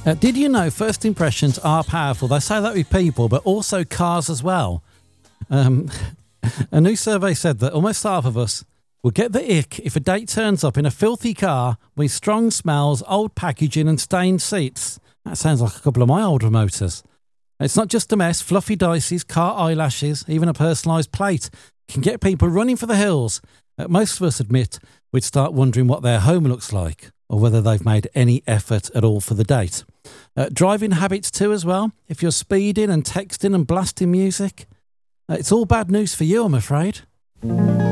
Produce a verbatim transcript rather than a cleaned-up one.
Uh, did you know first impressions are powerful? They say that with people, but also cars as well. Um, a new survey said that almost half of us will get the ick if a date turns up in a filthy car with strong smells, old packaging and stained seats. That sounds like a couple of my older motors. It's not just a mess. Fluffy dices, car eyelashes, even a personalised plate can get people running for the hills. Uh, most of us admit we'd start wondering what their home looks like or whether they've made any effort at all for the date. Uh, driving habits too as well. If you're speeding and texting and blasting music, uh, it's all bad news for you, I'm afraid.